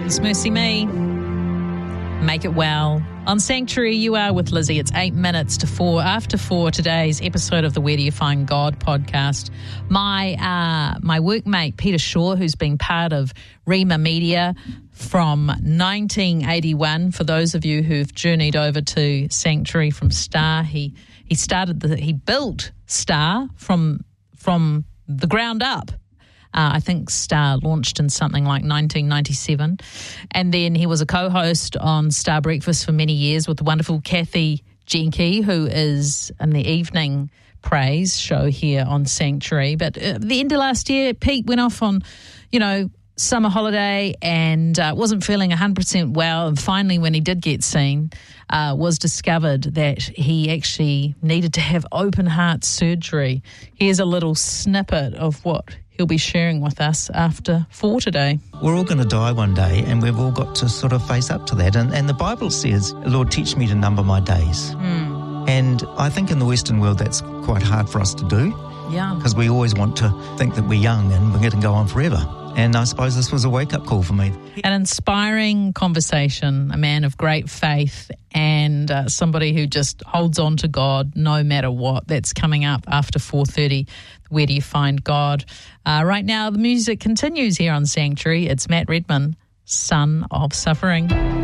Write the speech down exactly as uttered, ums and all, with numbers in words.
Goodness Mercy Me. Make it well. On Sanctuary, you are with Lizzie. It's eight minutes to four. After four, today's episode of the Where Do You Find God podcast. My uh, my workmate, Peter Shaw, who's been part of Rima Media from nineteen eighty-one, for those of you who've journeyed over to Sanctuary from Star, he he started the he built Star from from the ground up. Uh, I think Star launched in something like nineteen ninety-seven. And then he was a co-host on Star Breakfast for many years with the wonderful Kathy Jenke, who is in the evening praise show here on Sanctuary. But at the end of last year, Pete went off on, you know, summer holiday and uh, wasn't feeling one hundred percent well. And finally, when he did get seen, uh, was discovered that he actually needed to have open heart surgery. Here's a little snippet of what he'll be sharing with us after four today. We're all going to die one day, and we've all got to sort of face up to that. And, and the Bible says, Lord, teach me to number my days. Mm. And I think in the Western world that's quite hard for us to do. Yeah. Because we always want to think that we're young and we're going to go on forever. And I suppose this was a wake-up call for me. An inspiring conversation, a man of great faith and uh, somebody who just holds on to God no matter what. That's coming up after four thirty. Where Do You Find God? Uh, right now, the music continues here on Sanctuary. It's Matt Redman, Son of Suffering.